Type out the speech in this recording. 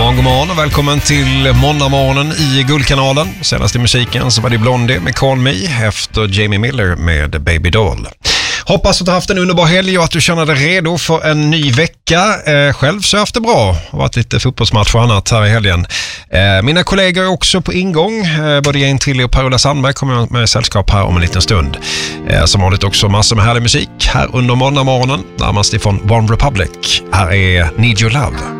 God morgon och välkommen till måndagmorgonen i Guldkanalen. Senast i musiken så var det Blondie med Call Me efter Jamie Miller med Baby Doll. Hoppas att du har haft en underbar helg och att du känner dig redo för en ny vecka. Själv så har jag haft det bra och varit lite fotbollsmatch och annat här i helgen. Mina kollegor är också på ingång. Både Jane Tilly och Paula Sandberg kommer med sällskap här om en liten stund. Som vanligt också massor med härlig musik här under måndagmorgonen. Närmast ifrån One Republic. Här är Need Your Love.